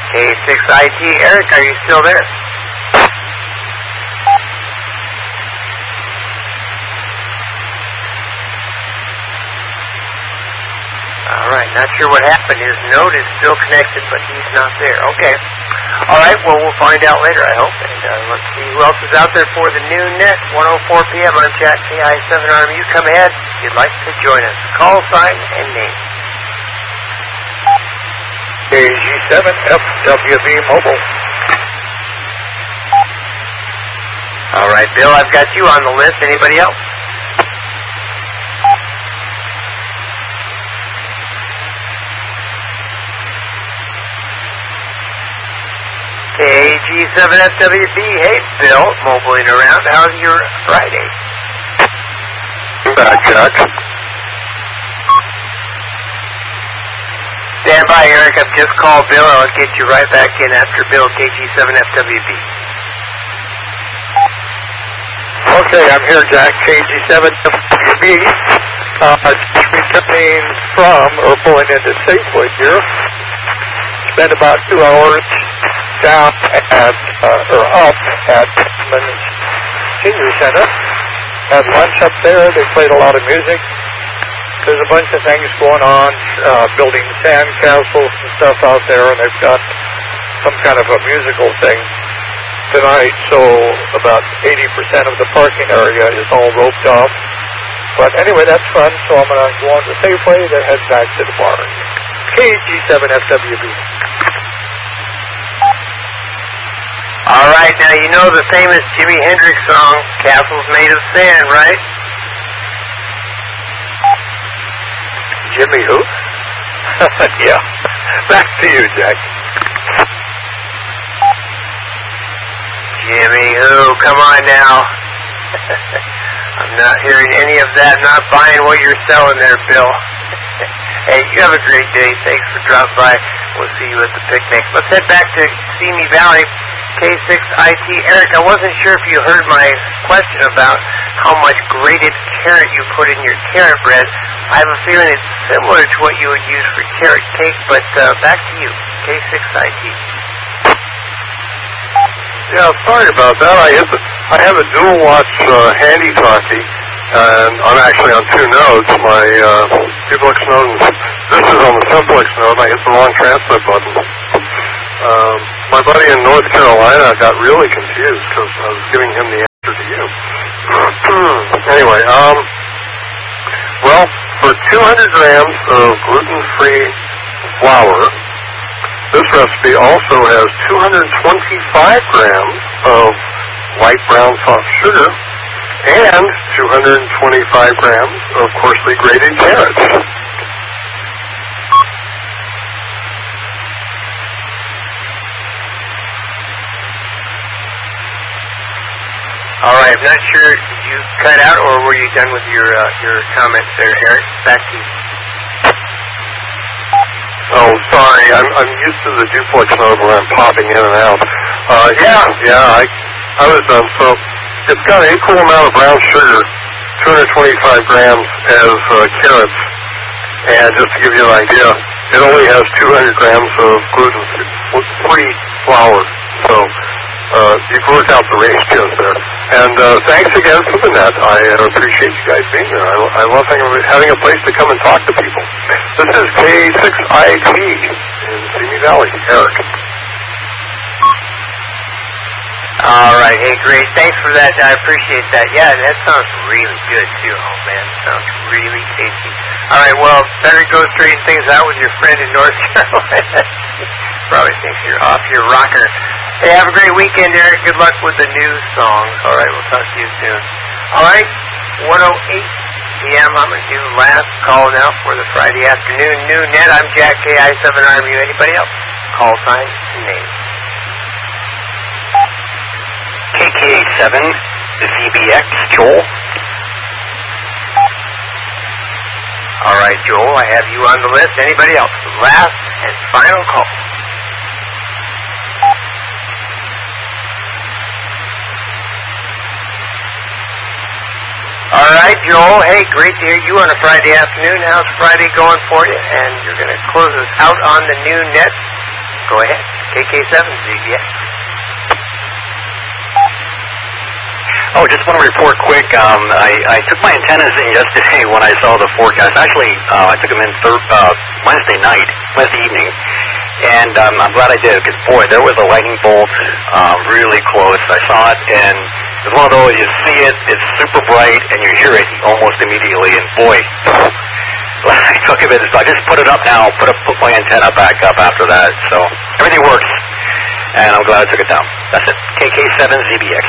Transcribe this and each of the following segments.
K6IT, Eric, are you still there? Alright, not sure what happened. His node is still connected, but he's not there. Okay. Alright, well, we'll find out later, I hope. And let's see who else is out there for the new net. 1:04 p.m. I'm Jack KI7RM. You come ahead if you'd like to join us. Call sign and name. KG7FWB Mobile. Alright, Bill, I've got you on the list. Anybody else? KG7FWB, hey Bill, mobiling around. How's your Friday? I'm back, Jack. Stand by, Eric. I've just called Bill. I'll get you right back in after Bill, KG7FWB. Okay, I'm here, Jack, KG7FWB. Returning from or pulling into Safeway here. Spent about 2 hours down at, or up at Men's Senior Center. Had lunch up there. They played a lot of music. There's a bunch of things going on, building sand castles and stuff out there, and they've got some kind of a musical thing tonight, so about 80% of the parking area is all roped off. But anyway, that's fun, so I'm going to go on to Safeway, then head back to the bar. KG7FWB. All right, now you know the famous Jimi Hendrix song, Castles Made of Sand, right? Jimmy who? Yeah. Back to you, Jack. Jimmy who? Come on now. I'm not hearing any of that. Not buying what you're selling there, Bill. Hey, you have a great day. Thanks for dropping by. We'll see you at the picnic. Let's head back to Simi Valley. K6IT. Eric, I wasn't sure if you heard my question about how much grated carrot you put in your carrot bread. I have a feeling it's similar to what you would use for carrot cake, but back to you, K6IT. Yeah, sorry about that. I have a dual watch handy talkie, and I'm actually on 2 nodes. My duplex node, this is on the simplex node. I hit the wrong transmit button. My buddy in North Carolina got really confused because I was giving him the answer to you. Anyway, well, for 200 grams of gluten-free flour, this recipe also has 225 grams of light brown soft sugar and 225 grams of coarsely grated carrots. All right, I'm not sure, did you cut out or were you done with your comments there, Eric? Back to you. Oh, sorry, I'm used to the duplex mode where I'm popping in and out. I was done. So it's got an equal amount of brown sugar, 225 grams as carrots, and just to give you an idea, it only has 200 grams of gluten-free flour. So you can work out the ratios there. And thanks again for the net. I appreciate you guys being there. I love having a place to come and talk to people. This is K6IT in Simi Valley. Eric. All right, hey, great. Thanks for that. I appreciate that. Yeah, that sounds really good, too. Oh, man, sounds really tasty. All right, well, better go straighten things out with your friend in North Carolina. Probably thinks you're off your rocker. Hey, have a great weekend, Eric. Good luck with the new songs. All right, we'll talk to you soon. All right, 1:08 p.m. I'm going to do the last call now for the Friday afternoon new net. I'm Jack KI7RMU. Anybody else? Call sign and name. KK7, the CBX, Joel. All right, Joel, I have you on the list. Anybody else? Last and final call. All right, Joel. Hey, great to hear you on a Friday afternoon. How's Friday going for you? And you're going to close us out on the new net. Go ahead. KK7ZBX. Oh, just want to report quick. I took my antennas in yesterday when I saw the forecast. Actually, I took them in Wednesday evening. And I'm glad I did, because, boy, there was a lightning bolt really close. I saw it, and it's one of those, you see it, it's super bright, and you hear it almost immediately. And, boy, I took it. I just put it up now, put my antenna back up after that. So everything works, and I'm glad I took it down. That's it. KK7ZBX.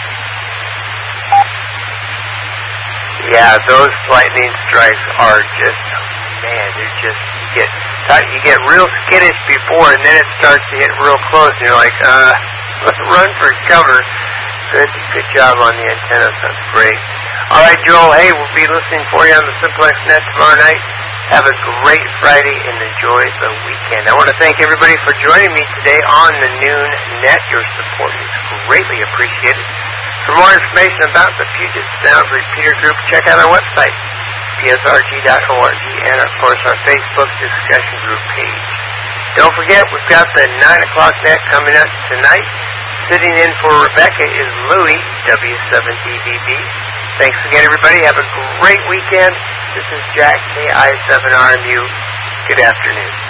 Yeah, those lightning strikes are just, man, they're just, you get real skittish before, and then it starts to hit real close, and you're like, let's run for cover. Good job on the antenna. That's great. All right, Joel, hey, we'll be listening for you on the Simplex Net tomorrow night. Have a great Friday and enjoy the weekend. I want to thank everybody for joining me today on the Noon Net. Your support is greatly appreciated. For more information about the Puget Sound Repeater Group, check out our website, psrg.org, and, of course, our Facebook discussion group page. Don't forget, we've got the 9 o'clock net coming up tonight. Sitting in for Rebecca is Louie, W7DBB. Thanks again, everybody. Have a great weekend. This is Jack, KI7RMU. Good afternoon.